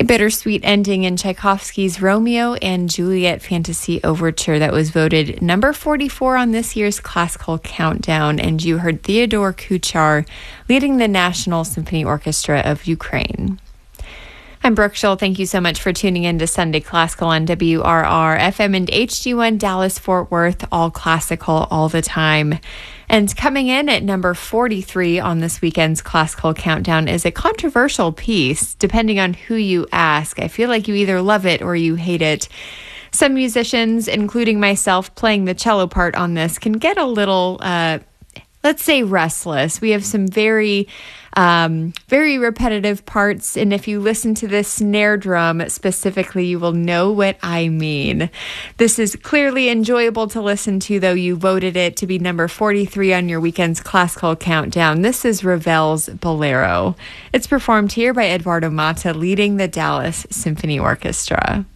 A bittersweet ending in Tchaikovsky's Romeo and Juliet Fantasy Overture that was voted number 44 on this year's Classical Countdown, and you heard Theodore Kuchar leading the National Symphony Orchestra of Ukraine. I'm Brooke Schull. Thank you so much for tuning in to Sunday Classical on WRR FM and HD1 Dallas-Fort Worth, all classical all the time. And coming in at number 43 on this weekend's Classical Countdown is a controversial piece, depending on who you ask. I feel like you either love it or you hate it. Some musicians, including myself playing the cello part on this, can get a little, let's say, restless. We have some very repetitive parts, and if you listen to this snare drum specifically, you will know what I mean. This is clearly enjoyable to listen to, though you voted it to be number 43 on your weekend's Classical Countdown. This is Ravel's Bolero. It's performed here by Eduardo Mata, leading the Dallas Symphony Orchestra.